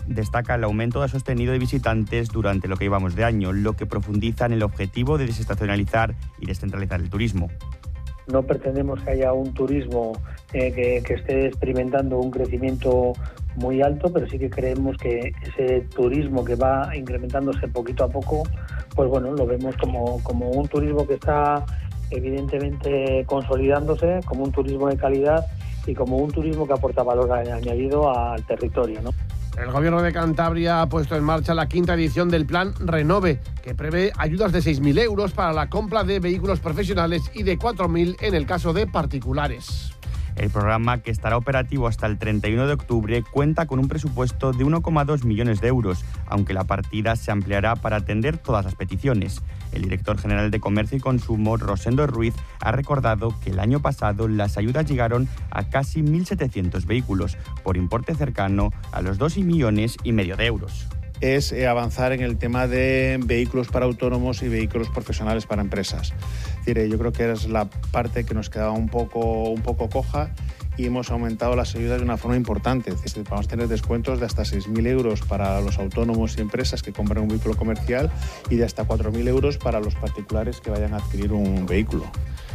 destaca el aumento sostenido de visitantes durante lo que llevamos de año, lo que profundiza en el objetivo de desestacionalizar y descentralizar el turismo. No pretendemos que haya un turismo que esté experimentando un crecimiento muy alto, pero sí que creemos que ese turismo que va incrementándose poquito a poco, pues bueno, lo vemos como un turismo que está evidentemente consolidándose, como un turismo de calidad y como un turismo que aporta valor añadido al territorio, ¿no? El Gobierno de Cantabria ha puesto en marcha la 5ª edición del Plan Renove, que prevé ayudas de 6.000 euros para la compra de vehículos profesionales y de 4.000 en el caso de particulares. El programa, que estará operativo hasta el 31 de octubre, cuenta con un presupuesto de 1,2 millones de euros, aunque la partida se ampliará para atender todas las peticiones. El director general de Comercio y Consumo, Rosendo Ruiz, ha recordado que el año pasado las ayudas llegaron a casi 1.700 vehículos, por importe cercano a los 2,5 millones de euros. Es avanzar en el tema de vehículos para autónomos y vehículos profesionales para empresas. Es decir, yo creo que es la parte que nos quedaba un poco coja y hemos aumentado las ayudas de una forma importante. Es decir, vamos a tener descuentos de hasta 6.000 euros para los autónomos y empresas que compren un vehículo comercial y de hasta 4.000 euros para los particulares que vayan a adquirir un vehículo.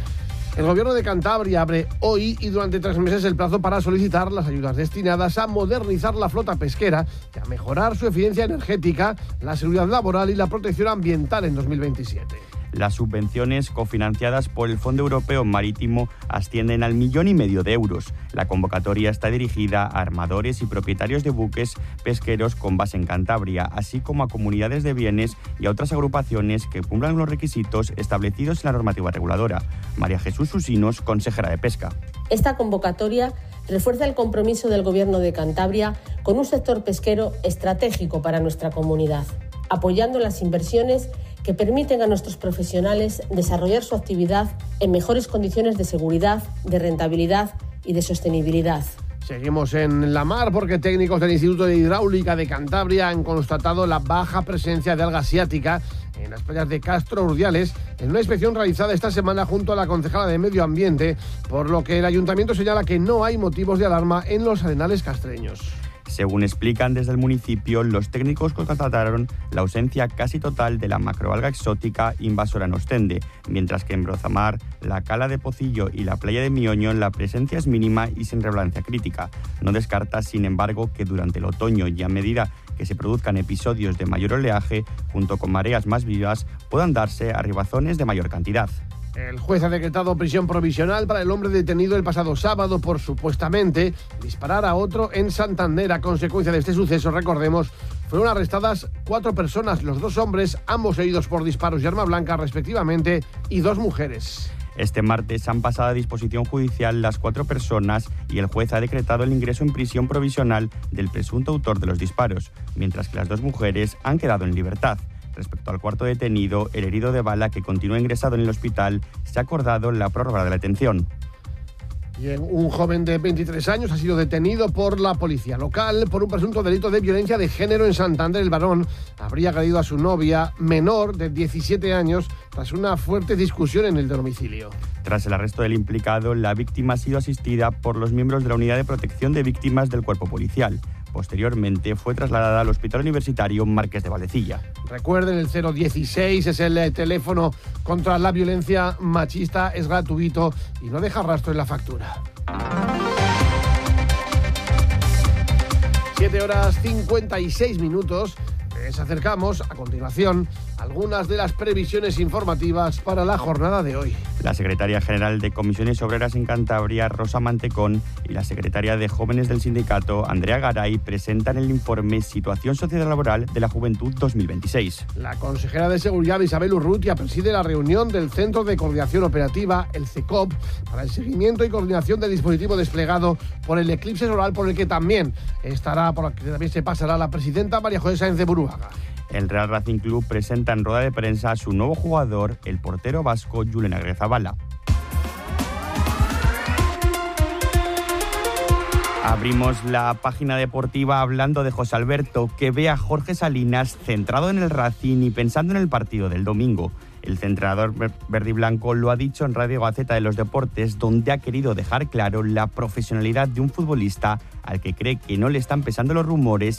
El Gobierno de Cantabria abre hoy y durante 3 meses el plazo para solicitar las ayudas destinadas a modernizar la flota pesquera y a mejorar su eficiencia energética, la seguridad laboral y la protección ambiental en 2027. Las subvenciones cofinanciadas por el Fondo Europeo Marítimo ascienden al 1,5 millones de euros. La convocatoria está dirigida a armadores y propietarios de buques pesqueros con base en Cantabria, así como a comunidades de bienes y a otras agrupaciones que cumplan los requisitos establecidos en la normativa reguladora. María Jesús Usinos, consejera de Pesca. Esta convocatoria refuerza el compromiso del Gobierno de Cantabria con un sector pesquero estratégico para nuestra comunidad, apoyando las inversiones que permiten a nuestros profesionales desarrollar su actividad en mejores condiciones de seguridad, de rentabilidad y de sostenibilidad. Seguimos en la mar porque técnicos del Instituto de Hidráulica de Cantabria han constatado la baja presencia de alga asiática en las playas de Castro Urdiales en una inspección realizada esta semana junto a la concejala de Medio Ambiente, por lo que el ayuntamiento señala que no hay motivos de alarma en los arenales castreños. Según explican desde el municipio, los técnicos constataron la ausencia casi total de la macroalga exótica invasora en Ostende, mientras que en Brozamar, la cala de Pocillo y la playa de Mioño la presencia es mínima y sin relevancia crítica. No descarta, sin embargo, que durante el otoño y a medida que se produzcan episodios de mayor oleaje, junto con mareas más vivas, puedan darse arribazones de mayor cantidad. El juez ha decretado prisión provisional para el hombre detenido el pasado sábado por supuestamente disparar a otro en Santander. A consecuencia de este suceso, recordemos, fueron arrestadas 4 personas, los 2 hombres, ambos heridos por disparos y arma blanca respectivamente, y 2 mujeres. Este martes han pasado a disposición judicial las 4 personas y el juez ha decretado el ingreso en prisión provisional del presunto autor de los disparos, mientras que las 2 mujeres han quedado en libertad. Respecto al cuarto detenido, el herido de bala que continúa ingresado en el hospital, se ha acordado la prórroga de la detención. Bien, un joven de 23 años ha sido detenido por la policía local por un presunto delito de violencia de género en Santander. El varón habría agredido a su novia menor de 17 años tras una fuerte discusión en el domicilio. Tras el arresto del implicado, la víctima ha sido asistida por los miembros de la Unidad de Protección de Víctimas del Cuerpo Policial. Posteriormente fue trasladada al Hospital Universitario Marqués de Valdecilla. Recuerden, el 016 es el teléfono contra la violencia machista, es gratuito y no deja rastro en la factura. 7:56. Les acercamos a continuación algunas de las previsiones informativas para la jornada de hoy. La secretaria general de Comisiones Obreras en Cantabria, Rosa Mantecón, y la secretaria de Jóvenes del sindicato, Andrea Garay, presentan el informe Situación Sociolaboral de la Juventud 2026. La consejera de Seguridad, Isabel Urrutia, preside la reunión del Centro de Coordinación Operativa, el CECOP, para el seguimiento y coordinación del dispositivo desplegado por el eclipse solar, por el que también se pasará la presidenta María José Sáenz de Buruaga. El Real Racing Club presenta en rueda de prensa a su nuevo jugador, el portero vasco Julen Agrezabala. Abrimos la página deportiva hablando de José Alberto, que ve a Jorge Salinas centrado en el Racing y pensando en el partido del domingo. El entrenador verde y blanco lo ha dicho en Radio Gaceta de los Deportes, donde ha querido dejar claro la profesionalidad de un futbolista al que cree que no le están pesando los rumores